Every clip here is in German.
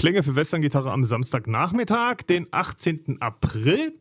Klänge für Westerngitarre am Samstagnachmittag, den 18. April.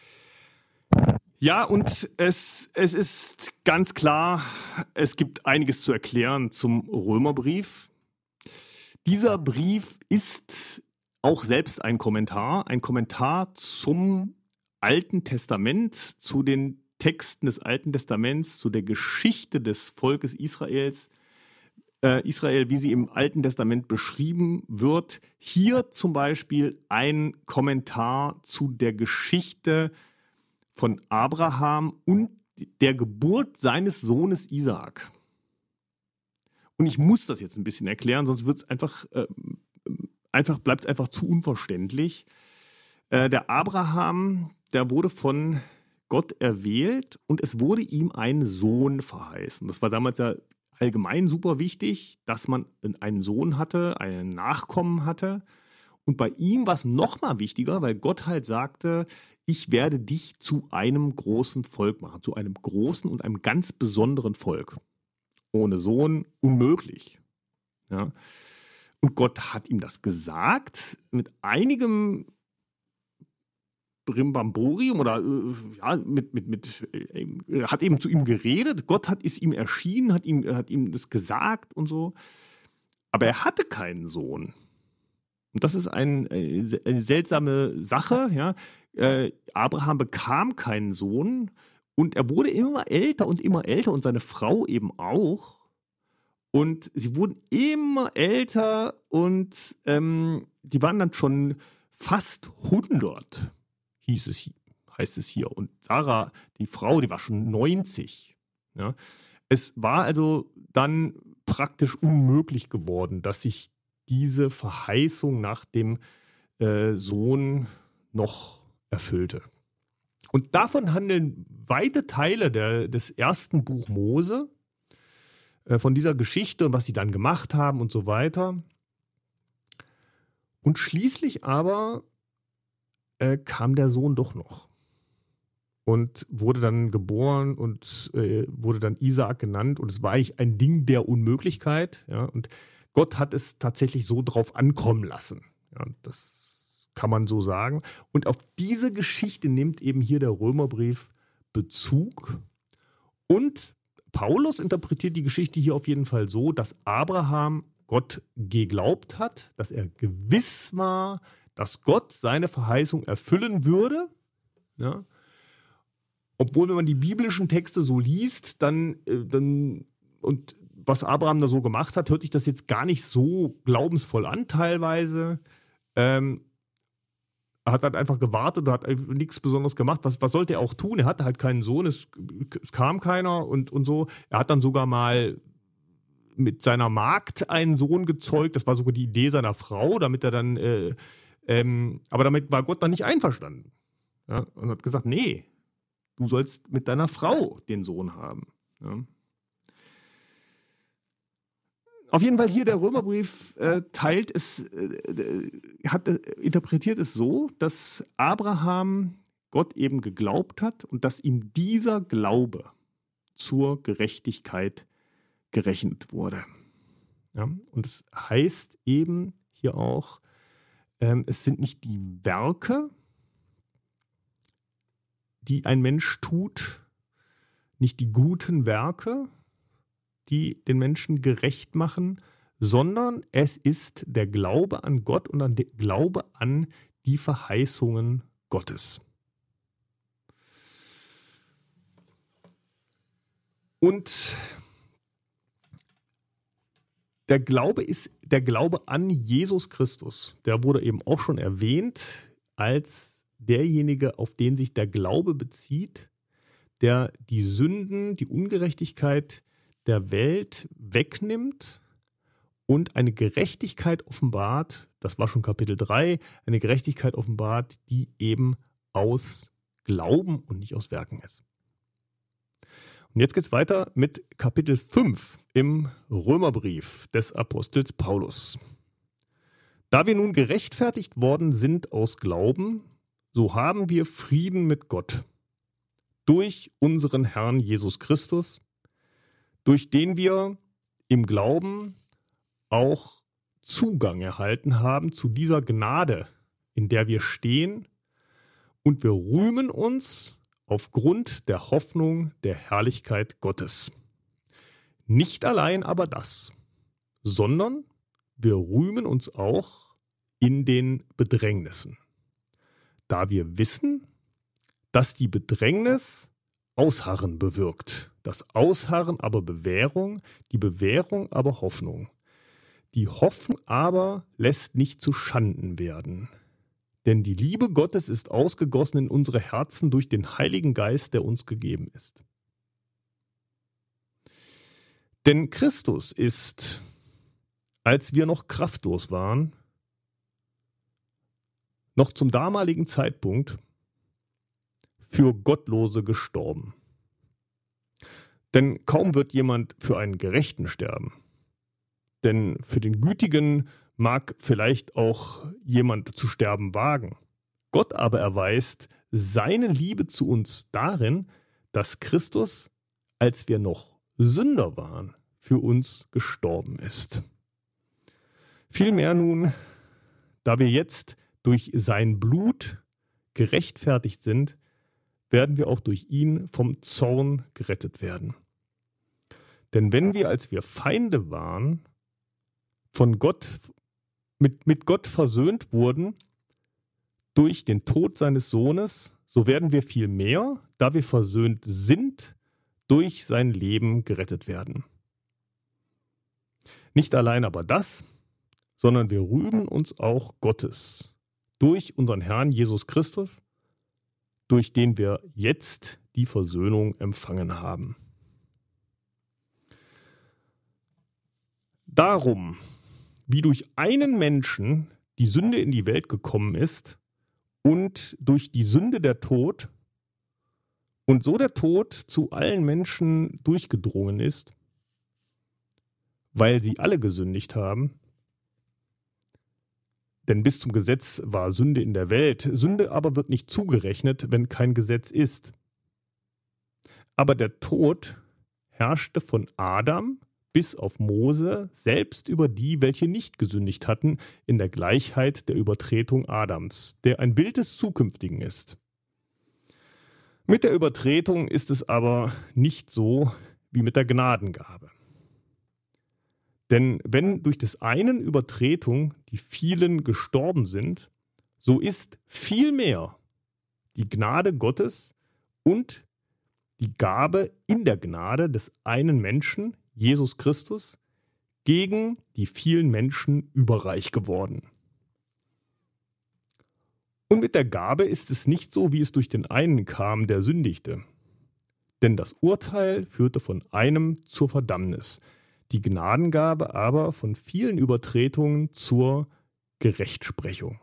Ja, und es ist ganz klar, es gibt einiges zu erklären zum Römerbrief. Dieser Brief ist auch selbst ein Kommentar zum Alten Testament, zu den Texten des Alten Testaments, zu der Geschichte des Volkes Israels. Israel, wie sie im Alten Testament beschrieben wird. Hier zum Beispiel ein Kommentar zu der Geschichte von Abraham und der Geburt seines Sohnes Isaak. Und ich muss das jetzt ein bisschen erklären, sonst wird es bleibt es einfach zu unverständlich. Der Abraham, der wurde von Gott erwählt und es wurde ihm ein Sohn verheißen. Das war damals ja allgemein super wichtig, dass man einen Sohn hatte, einen Nachkommen hatte. Und bei ihm war es nochmal wichtiger, weil Gott halt sagte, ich werde dich zu einem großen Volk machen, zu einem großen und einem ganz besonderen Volk. Ohne Sohn unmöglich. Ja. Und Gott hat ihm das gesagt mit einigem Brimbamborium oder hat eben zu ihm geredet. Gott ist ihm erschienen, hat ihm das gesagt und so. Aber er hatte keinen Sohn. Und das ist eine seltsame Sache. Ja. Abraham bekam keinen Sohn und er wurde immer älter und seine Frau eben auch. Und sie wurden immer älter und die waren dann schon fast 100. Heißt es hier. Und Sarah, die Frau, die war schon 90. Ja. Es war also dann praktisch unmöglich geworden, dass sich diese Verheißung nach dem Sohn noch erfüllte. Und davon handeln weite Teile des ersten Buch Mose, von dieser Geschichte und was sie dann gemacht haben und so weiter. Und schließlich aber kam der Sohn doch noch und wurde dann geboren und wurde dann Isaak genannt. Und es war eigentlich ein Ding der Unmöglichkeit. Ja, und Gott hat es tatsächlich so drauf ankommen lassen. Ja, das kann man so sagen. Und auf diese Geschichte nimmt eben hier der Römerbrief Bezug. Und Paulus interpretiert die Geschichte hier auf jeden Fall so, dass Abraham Gott geglaubt hat, dass er gewiss war, dass Gott seine Verheißung erfüllen würde. Ja. Obwohl, wenn man die biblischen Texte so liest, dann und was Abraham da so gemacht hat, hört sich das jetzt gar nicht so glaubensvoll an teilweise. Er hat halt einfach gewartet und hat nichts Besonderes gemacht. Was sollte er auch tun? Er hatte halt keinen Sohn, es kam keiner und so. Er hat dann sogar mal mit seiner Magd einen Sohn gezeugt. Das war sogar die Idee seiner Frau, damit er dann aber damit war Gott dann nicht einverstanden. Ja, und hat gesagt, nee, du sollst mit deiner Frau den Sohn haben. Ja. Auf jeden Fall hier der Römerbrief interpretiert es so, dass Abraham Gott eben geglaubt hat und dass ihm dieser Glaube zur Gerechtigkeit gerechnet wurde. Ja, und es heißt eben hier auch, es sind nicht die Werke, die ein Mensch tut, nicht die guten Werke, die den Menschen gerecht machen, sondern es ist der Glaube an Gott und der Glaube an die Verheißungen Gottes. Und der Glaube ist der Glaube an Jesus Christus. Der wurde eben auch schon erwähnt als derjenige, auf den sich der Glaube bezieht, der die Sünden, die Ungerechtigkeit der Welt wegnimmt und eine Gerechtigkeit offenbart, das war schon Kapitel 3, eine Gerechtigkeit offenbart, die eben aus Glauben und nicht aus Werken ist. Und jetzt geht es weiter mit Kapitel 5 im Römerbrief des Apostels Paulus. Da wir nun gerechtfertigt worden sind aus Glauben, so haben wir Frieden mit Gott durch unseren Herrn Jesus Christus, durch den wir im Glauben auch Zugang erhalten haben zu dieser Gnade, in der wir stehen, und wir rühmen uns aufgrund der Hoffnung der Herrlichkeit Gottes. Nicht allein aber das, sondern wir rühmen uns auch in den Bedrängnissen, da wir wissen, dass die Bedrängnis Ausharren bewirkt. Das Ausharren aber Bewährung, die Bewährung aber Hoffnung. Die Hoffnung aber lässt nicht zu Schanden werden. Denn die Liebe Gottes ist ausgegossen in unsere Herzen durch den Heiligen Geist, der uns gegeben ist. Denn Christus ist, als wir noch kraftlos waren, noch zum damaligen Zeitpunkt für Gottlose gestorben. Denn kaum wird jemand für einen Gerechten sterben. Denn für den Gütigen mag vielleicht auch jemand zu sterben wagen. Gott aber erweist seine Liebe zu uns darin, dass Christus, als wir noch Sünder waren, für uns gestorben ist. Vielmehr nun, da wir jetzt durch sein Blut gerechtfertigt sind, werden wir auch durch ihn vom Zorn gerettet werden. Denn wenn wir, als wir Feinde waren, von Gott, mit Gott versöhnt wurden durch den Tod seines Sohnes, so werden wir viel mehr, da wir versöhnt sind, durch sein Leben gerettet werden. Nicht allein aber das, sondern wir rühmen uns auch Gottes durch unseren Herrn Jesus Christus, durch den wir jetzt die Versöhnung empfangen haben. Darum, wie durch einen Menschen die Sünde in die Welt gekommen ist und durch die Sünde der Tod und so der Tod zu allen Menschen durchgedrungen ist, weil sie alle gesündigt haben. Denn bis zum Gesetz war Sünde in der Welt. Sünde aber wird nicht zugerechnet, wenn kein Gesetz ist. Aber der Tod herrschte von Adam bis auf Mose, selbst über die, welche nicht gesündigt hatten, in der Gleichheit der Übertretung Adams, der ein Bild des Zukünftigen ist. Mit der Übertretung ist es aber nicht so wie mit der Gnadengabe. Denn wenn durch des einen Übertretung die vielen gestorben sind, so ist vielmehr die Gnade Gottes und die Gabe in der Gnade des einen Menschen, Jesus Christus, gegen die vielen Menschen überreich geworden. Und mit der Gabe ist es nicht so, wie es durch den einen kam, der sündigte. Denn das Urteil führte von einem zur Verdammnis, die Gnadengabe aber von vielen Übertretungen zur Gerechtsprechung.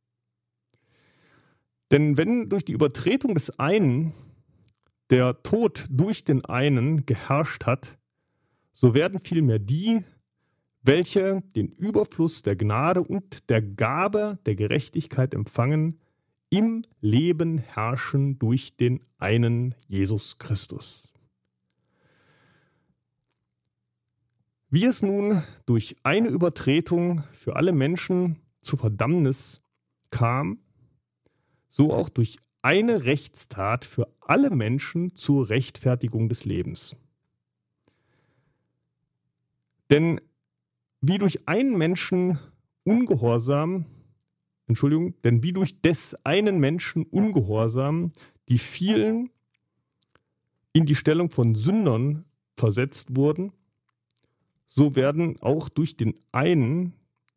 Denn wenn durch die Übertretung des einen der Tod durch den einen geherrscht hat, so werden vielmehr die, welche den Überfluss der Gnade und der Gabe der Gerechtigkeit empfangen, im Leben herrschen durch den einen Jesus Christus. Wie es nun durch eine Übertretung für alle Menschen zur Verdammnis kam, so auch durch eine Rechtstat für alle Menschen zur Rechtfertigung des Lebens. Denn wie durch einen Menschen Ungehorsam, denn wie durch des einen Menschen Ungehorsam die vielen in die Stellung von Sündern versetzt wurden, so werden auch durch des einen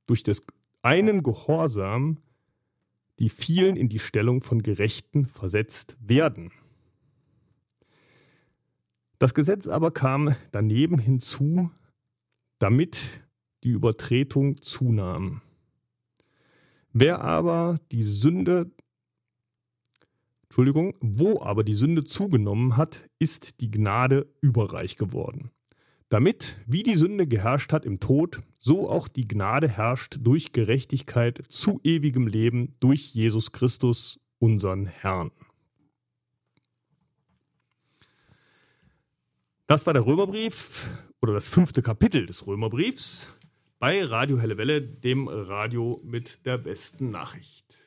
Gehorsam die vielen in die Stellung von Gerechten versetzt werden. Das Gesetz aber kam daneben hinzu, damit die Übertretung zunahm. Wo aber die Sünde zugenommen hat, ist die Gnade überreich geworden. Damit, wie die Sünde geherrscht hat im Tod, so auch die Gnade herrscht durch Gerechtigkeit zu ewigem Leben durch Jesus Christus, unseren Herrn. Das war der Römerbrief oder das 5. Kapitel des Römerbriefs. bei Radio Helle Welle, dem Radio mit der besten Nachricht.